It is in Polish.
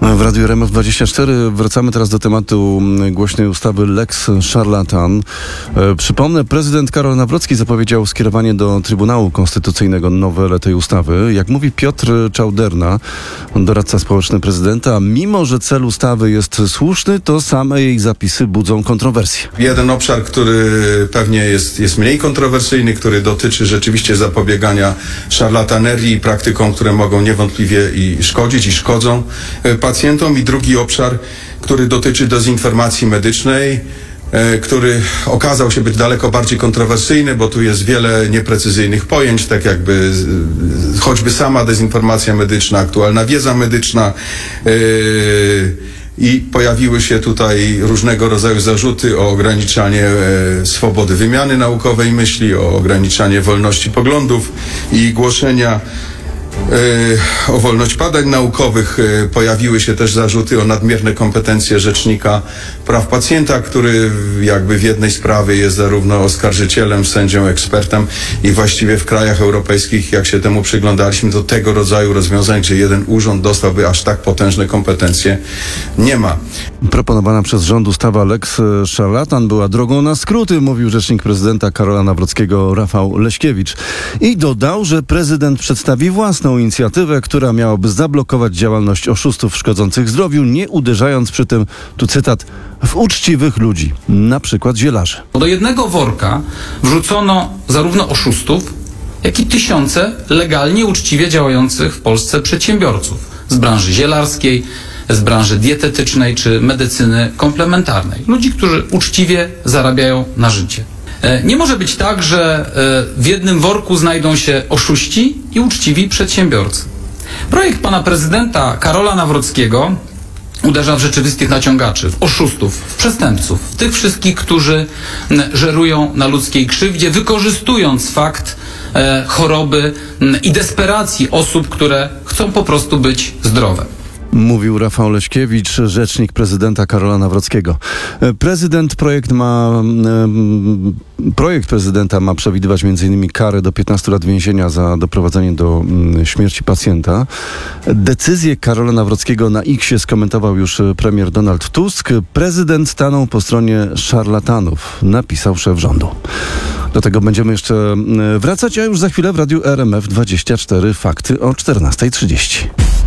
W Radiu RMF24 wracamy teraz do tematu głośnej ustawy Lex Szarlatan. Przypomnę, prezydent Karol Nawrocki zapowiedział skierowanie do Trybunału Konstytucyjnego nowelę tej ustawy. Jak mówi Piotr Czauderna, doradca społeczny prezydenta, mimo że cel ustawy jest słuszny, to same jej zapisy budzą kontrowersje. Jeden obszar, który pewnie jest mniej kontrowersyjny, który dotyczy rzeczywiście zapobiegania szarlatanerii i praktykom, które mogą niewątpliwie i szkodzić i szkodzą pacjentom, i drugi obszar, który dotyczy dezinformacji medycznej, który okazał się być daleko bardziej kontrowersyjny, bo tu jest wiele nieprecyzyjnych pojęć, tak jakby choćby sama dezinformacja medyczna, aktualna wiedza medyczna, i pojawiły się tutaj różnego rodzaju zarzuty o ograniczanie swobody wymiany naukowej myśli, o ograniczanie wolności poglądów i głoszenia, o wolność badań naukowych. Pojawiły się też zarzuty o nadmierne kompetencje Rzecznika Praw Pacjenta, który jakby w jednej sprawie jest zarówno oskarżycielem, sędzią, ekspertem, i właściwie w krajach europejskich, jak się temu przyglądaliśmy, to tego rodzaju rozwiązań, gdzie jeden urząd dostałby aż tak potężne kompetencje, nie ma. Proponowana przez rząd ustawa Lex Szarlatan była drogą na skróty, mówił rzecznik prezydenta Karola Nawrockiego Rafał Leśkiewicz. I dodał, że prezydent przedstawi własną inicjatywę, która miałaby zablokować działalność oszustów szkodzących zdrowiu, nie uderzając przy tym, tu cytat, w uczciwych ludzi, na przykład zielarzy. Do jednego worka wrzucono zarówno oszustów, jak i tysiące legalnie, uczciwie działających w Polsce przedsiębiorców z branży zielarskiej, z branży dietetycznej czy medycyny komplementarnej. Ludzi, którzy uczciwie zarabiają na życie. Nie może być tak, że w jednym worku znajdą się oszuści i uczciwi przedsiębiorcy. Projekt pana prezydenta Karola Nawrockiego uderza w rzeczywistych naciągaczy, w oszustów, w przestępców, w tych wszystkich, którzy żerują na ludzkiej krzywdzie, wykorzystując fakt choroby i desperacji osób, które chcą po prostu być zdrowe. Mówił Rafał Leśkiewicz, rzecznik prezydenta Karola Nawrockiego. Projekt prezydenta ma przewidywać m.in. karę do 15 lat więzienia za doprowadzenie do śmierci pacjenta. Decyzję Karola Nawrockiego na X skomentował już premier Donald Tusk. Prezydent stanął po stronie szarlatanów, napisał szef rządu. Do tego będziemy jeszcze wracać, a już za chwilę w Radiu RMF24 fakty o 14:30.